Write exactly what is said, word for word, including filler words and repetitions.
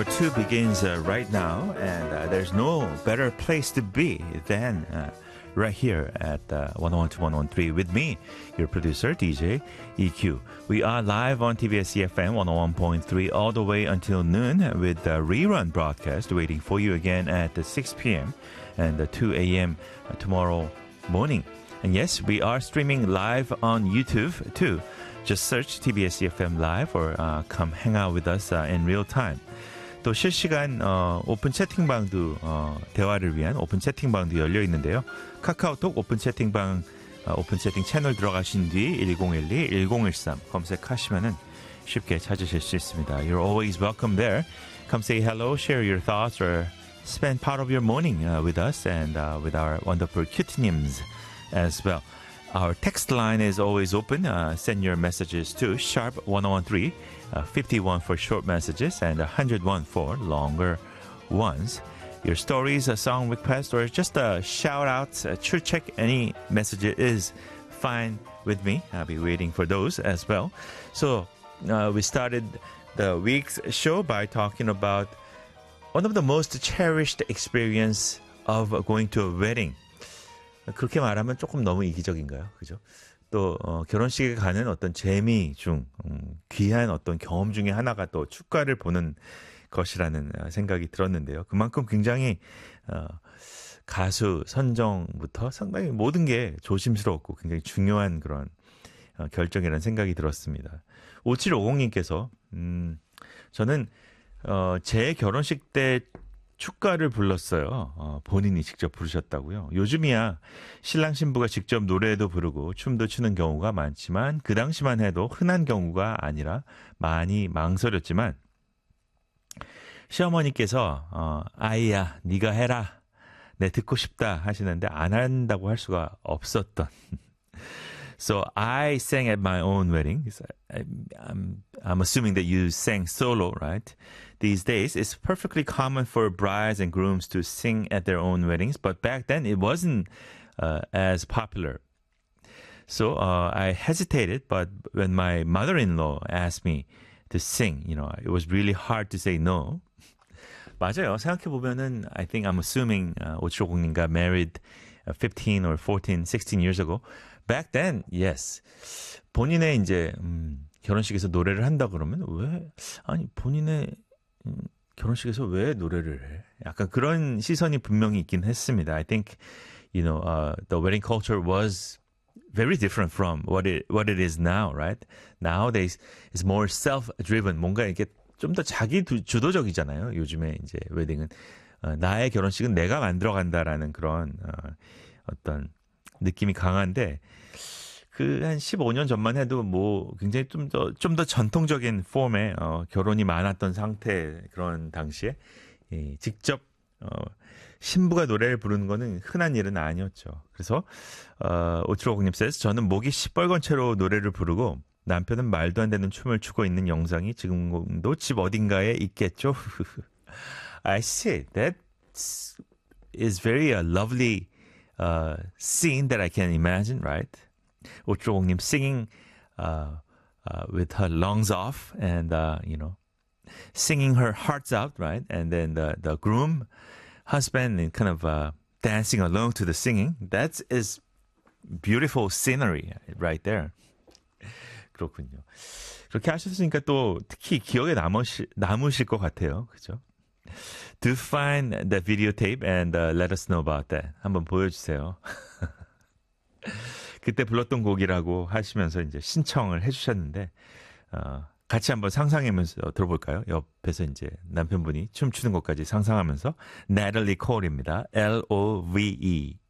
two begins uh, right now, and uh, there's no better place to be than uh, right here at uh, one oh one to one oh one three with me, your producer, D J E Q. We are live on T B S E F M one oh one point three all the way until noon with the rerun broadcast waiting for you again at six p.m. and two a.m. tomorrow morning. And yes, we are streaming live on YouTube too. Just search T B S E F M Live or uh, come hang out with us uh, in real time. 또 실시간 어, 오픈 채팅방도 어, 대화를 위한 오픈 채팅방도 열려 있는데요. 카카오톡 오픈 채팅방 어, 오픈 채팅 채널 들어가신 뒤 일공일이 일공일삼 검색하시면은 쉽게 찾으실 수 있습니다. You're always welcome there. Come say hello, share your thoughts, or spend part of your morning uh, with us and uh, with our wonderful cutenames as well. Our text line is always open. Uh, send your messages to sharp one oh one three, uh, fifty-one for short messages and one oh one for longer ones. Your stories, a song request, or just a shout out, a true check, any message is fine with me. I'll be waiting for those as well. So uh, we started the week's show by talking about one of the most cherished experience of going to a wedding. 그렇게 말하면 조금 너무 이기적인가요? 그죠? 또 어, 결혼식에 가는 어떤 재미 중 음, 귀한 어떤 경험 중에 하나가 또 축가를 보는 것이라는 생각이 들었는데요. 그만큼 굉장히 어, 가수 선정부터 상당히 모든 게 조심스럽고 굉장히 중요한 그런 어, 결정이라는 생각이 들었습니다. 오칠오공님께서 음, 저는 어, 제 결혼식 때 축가를 불렀어요. 어, 본인이 직접 부르셨다고요. 요즘이야 신랑 신부가 직접 노래도 부르고 춤도 추는 경우가 많지만 그 당시만 해도 흔한 경우가 아니라 많이 망설였지만 시어머니께서 어, 아이야 네가 해라 내 듣고 싶다 하시는데 안 한다고 할 수가 없었던 So I sang at my own wedding. I'm, I'm assuming that you sang solo, right? These days, it's perfectly common for brides and grooms to sing at their own weddings, but back then it wasn't uh, as popular. So uh, I hesitated, but when my mother-in-law asked me to sing, you know, it was really hard to say no. 맞아요. 생각해보면은, I think I'm assuming uh, 오칠오공님 got married uh, fifteen or fourteen, sixteen years ago. Back then, yes. 본인의 이제 음, 결혼식에서 노래를 한다 그러면 왜 아니 본인의 음, 결혼식에서 왜 노래를 해? 약간 그런 시선이 분명히 있긴 했습니다. I think you know uh, the wedding culture was very different from what it what it is now, right? Nowadays, it's more self-driven. 뭔가 이렇게 좀 더 자기 주도적이잖아요. 요즘에 이제 웨딩은 어, 나의 결혼식은 내가 만들어간다라는 그런 어, 어떤 느낌이 강한데 그 한 십오 년 전만 해도 뭐 굉장히 좀 더 좀 더 전통적인 폼의 어, 결혼이 많았던 상태 그런 당시에 예, 직접 어, 신부가 노래를 부르는 거는 흔한 일은 아니었죠. 그래서 어, 오칠오공님 says 저는 목이 시뻘건 채로 노래를 부르고 남편은 말도 안 되는 춤을 추고 있는 영상이 지금도 집 어딘가에 있겠죠. I see. That is very uh, lovely uh, scene that I can imagine, right? 오칠오공님 singing uh, uh, with her lungs off and, uh, you know, singing her hearts out, right? And then the, the groom, husband, and kind of uh, dancing along to the singing. That is beautiful scenery right there. 그렇군요. 그렇게 하셨으니까 또 특히 기억에 남으시, 남으실 것 같아요. 그죠? Do find the videotape and uh, let us know about that. 한번 보여주세요. 그때 불렀던 곡이라고 하시면서 이제 신청을 해주셨는데 어, 같이 한번 상상하면서 들어볼까요? 옆에서 이제 남편분이 춤추는 것까지 상상하면서 Natalie Cole입니다. L O V E